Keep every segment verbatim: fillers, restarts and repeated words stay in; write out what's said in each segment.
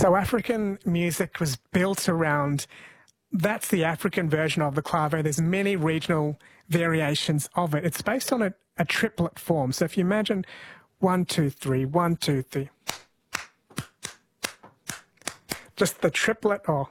So African music was built around, that's the African version of the clave. There's many regional variations of it. It's based on a, a triplet form. So if you imagine one, two, three, one, two, three, just the triplet or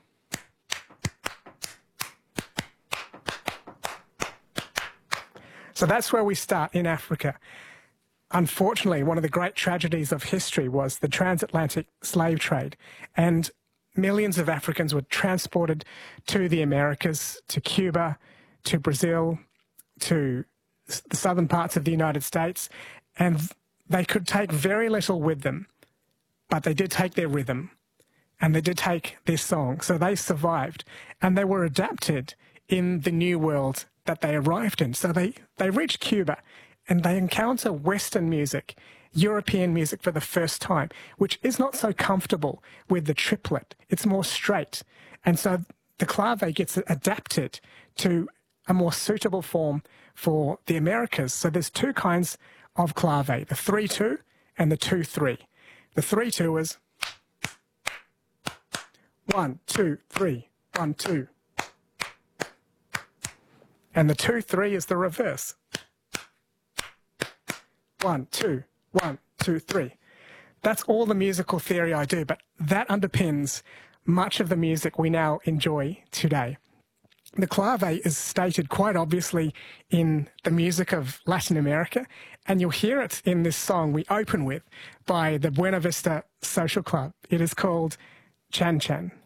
so that's where we start in Africa. Unfortunately, one of the great tragedies of history was the transatlantic slave trade, and millions of Africans were transported to the Americas, to Cuba, to Brazil, to the southern parts of the United States, and they could take very little with them, but they did take their rhythm, and they did take their song, so they survived, and they were adapted in the new world that they arrived in. So they, they reached Cuba, and they encounter Western music, European music for the first time, which is not so comfortable with the triplet. It's more straight. And so the clave gets adapted to a more suitable form for the Americas. So there's two kinds of clave, the three two and the two three. The three two is one, two, three, one, two. And the two three is the reverse. One, two, one, two, three. That's all the musical theory I do, but that underpins much of the music we now enjoy today. The clave is stated quite obviously in the music of Latin America, and you'll hear it in this song we open with by the Buena Vista Social Club. It is called Chan Chan.